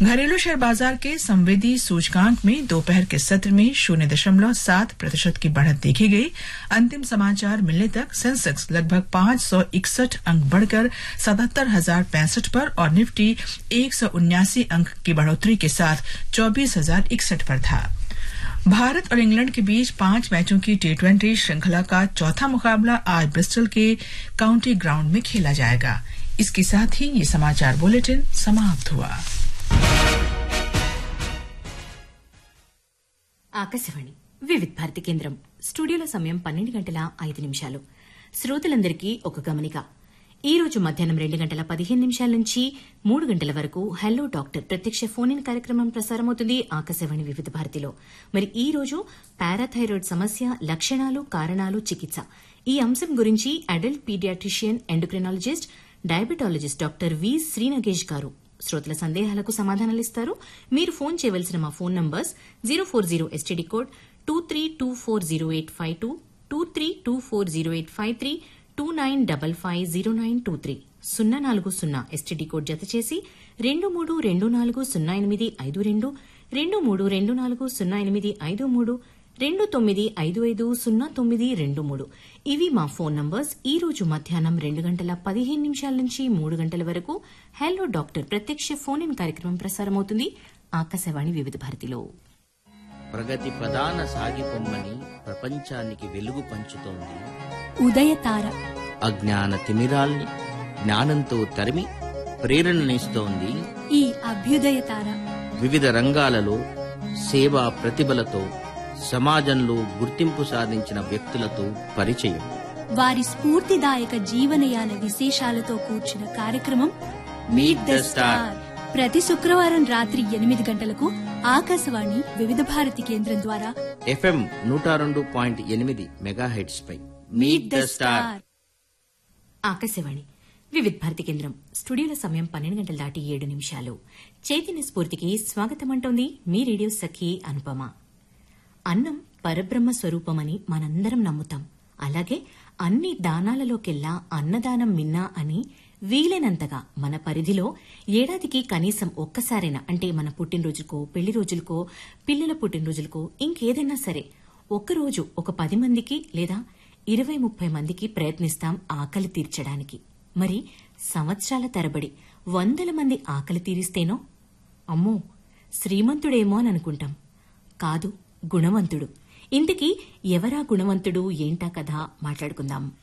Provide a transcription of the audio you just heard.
घरेलू शेयर बाजार के संवेदी सूचकांक में दोपहर के सत्र में 0.7% की बढ़त देखी गई। अंतिम समाचार मिलने तक सेंसेक्स लगभग 561 अंक बढ़कर 77,065 पर और निफ्टी 179 अंक की बढ़ोतरी के साथ 24,061 पर था। भारत और इंग्लैंड के बीच 5 मैचों की T20 श्रृंखला का चौथा मुकाबला आज ब्रिस्टल के काउंटी ग्राउंड में खेला जाएगा। इसके साथ ही ये समाचार बुलेटिन समाप्त हुआ। ఆకాశవాణి వివిధ భారతి కేంద్రం స్టూడియోలో సమయం 12:05 శ్రోతలందరికీ ఒక గమనిక. ఈ రోజు మధ్యాహ్నం 2:15 నుంచి 3 గంటల వరకు హలో డాక్టర్ ప్రత్యక్ష ఫోన్ ఇన్ కార్యక్రమం ప్రసారమవుతుంది ఆకాశవాణి వివిధ భారతిలో. మరి ఈ రోజు పారాథైరాయిడ్ సమస్య, లక్షణాలు, కారణాలు, చికిత్స ఈ అంశం గురించి adult paediatrician, endocrinologist, diabetologist doctor V Srinagesh గారు శ్రోతల సందేహాలకు సమాధానాలిస్తారు. మీరు ఫోన్ చేయవలసిన మా phone numbers 040 STD code 23240852, 23240853, 29550923, 040 STD code జత చేసి 23240852, 23240853, 29550923. ఇవి మా ఫోన్ నంబర్స్. ఈ రోజు మధ్యాహ్నం 2:15 నుంచి 3 గంటల వరకు హలో డాక్టర్ ప్రత్యక్ష ఫోన్ ఇన్ కార్యక్రమం ప్రసారమవుతుంది ఆకాశవాణి వివిధ భారతిలో. ప్రగతి ప్రధాన సాగిపొమ్మని ప్రపంచానికి వెలుగు పంచుతోంది ఉదయతార. అజ్ఞాన తిమిరాల్ని జ్ఞానంతో తరిమి ప్రేరణనిస్తోంది ఈ అభ్యుదయతార. వివిధ రంగాలలో సేవా ప్రతిభలతో సమాజంలో గుర్తింపు సాధించిన వ్యక్తులతో పరిచయం, వారి స్ఫూర్తిదాయక జీవనయాన విశేషాలతో కూర్చున్న కార్యక్రమం మీట్ ద స్టార్. ప్రతి శుక్రవారం రాత్రి 8 గంటలకు ఆకాశవాణి వివిధ భారతి కేంద్రం ద్వారా FM 102.8 megahertz pi meet the star. Akashvani వివిధ భారతి కేంద్రం స్టూడియోల సమయం 12:07. చైతన్య స్ఫూర్తికి స్వాగతమంటోంది మీ రేడియో సఖి అనుపమ. అన్నం పరబ్రహ్మ స్వరూపమని మనందరం నమ్ముతాం. అలాగే అన్ని దానాలలోకెల్లా అన్నదానం మిన్నా అని వీలైనంతగా మన పరిధిలో ఏడాదికి కనీసం ఒక్కసారైనా, అంటే మన పుట్టినరోజుకో, పెళ్లి రోజులకో, పిల్లల పుట్టినరోజులకో, ఇంకేదైనా సరే ఒక్కరోజు ఒక 10 మందికి లేదా 20-30 మందికి ప్రయత్నిస్తాం ఆకలి తీర్చడానికి. మరి సంవత్సరాల తరబడి 100 మంది ఆకలి తీరిస్తేనో అమ్మో శ్రీమంతుడేమో అని అనుకుంటాం. కాదు, గుణవంతుడు. ఇంతకీ ఎవరా గుణవంతుడు, ఏంటా కథ మాట్లాడుకుందాం.